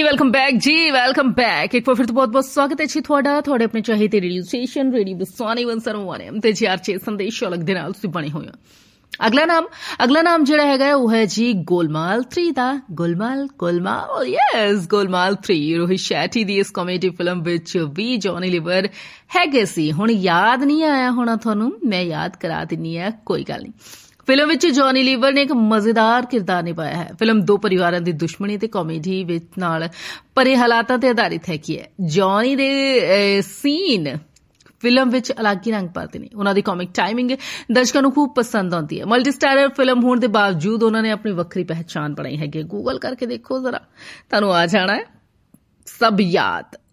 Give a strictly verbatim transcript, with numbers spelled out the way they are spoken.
Welcome back जी welcome back एक बार फिर तो बहुत बहुत स्वागत है जी ਤੁਹਾਡਾ ਤੁਹਾਡੇ ਆਪਣੇ ਚਾਹੀਦੇ ਰੇਡੀਓ ਸਟੇਸ਼ਨ ਰੇਡੀਓ ਬਸਾਨੀ ਇੱਕ ਸੌ ਇੱਕ ਐਮ ਤੇ ਜੀ ਆਰਚੇ ਸੰਦੇਸ਼ ਅਲੱਗ ਦੇ ਨਾਲ ਤੁਸੀਂ ਬਣੇ ਹੋਏ ਹੋ। ਅਗਲਾ ਨਾਮ ਅਗਲਾ ਨਾਮ ਜਿਹੜਾ ਹੈਗਾ ਉਹ ਹੈ ਜੀ ਗੋਲਮਾਲ ਥ੍ਰੀ ਦਾ। ਗੋਲਮਾਲ ਗੋਲਮਾਲ ਯੈਸ ਗੋਲਮਾਲ ਥ੍ਰੀ ਰੋਹਿਤ ਸ਼ੈਟੀ ਦੀ ਇਸ ਕਾਮੇਡੀ ਫਿਲਮ ਵਿੱਚ ਵੀ ਜੌਨੀ ਲੀਵਰ ਹੈਗੇ ਸੀ। ਹੁਣ ਯਾਦ ਨਹੀਂ ਆਇਆ ਹੋਣਾ ਤੁਹਾਨੂੰ, ਮੈਂ ਯਾਦ ਕਰਾ ਦਿੰਨੀ ਆ, ਕੋਈ ਗੱਲ ਨਹੀਂ। ਫਿਲਮ ਵਿੱਚ ਜੌਨੀ ਲੀਵਰ ਨੇ ਇੱਕ ਮਜ਼ੇਦਾਰ ਕਿਰਦਾਰ ਨਿਭਾਇਆ ਹੈ। ਫਿਲਮ ਦੋ ਪਰਿਵਾਰਾਂ ਦੀ ਦੁਸ਼ਮਣੀ ਤੇ ਕਾਮੇਡੀ ਵਿੱਚ ਨਾਲ ਭਰੇ ਹਾਲਾਤਾਂ ਤੇ ਆਧਾਰਿਤ ਹੈਗੀ ਹੈ। ਜੌਨੀ ਦੇ ਸੀਨ ਫਿਲਮ ਵਿੱਚ ਅਲੱਗ ਹੀ ਰੰਗ ਭਰਦੇ ਨੇ। ਉਹਨਾਂ ਦੀ ਕਾਮਿਕ ਟਾਈਮਿੰਗ ਦਰਸ਼ਕਾਂ ਨੂੰ ਖੂਬ ਪਸੰਦ ਆਉਂਦੀ ਹੈ। ਮਲਟੀ ਸਟਾਰਰ ਫਿਲਮ ਹੋਣ ਦੇ ਬਾਵਜੂਦ ਉਹਨਾਂ ਨੇ ਆਪਣੀ ਵੱਖਰੀ ਪਹਿਚਾਣ ਬਣਾਈ ਹੈਗੀ। ਗੂਗਲ ਕਰਕੇ ਦੇਖੋ ਜ਼ਰਾ, ਤੁਹਾਨੂੰ ਆ ਜਾਣਾ ਹੈ ਸਭ ਯਾਦ।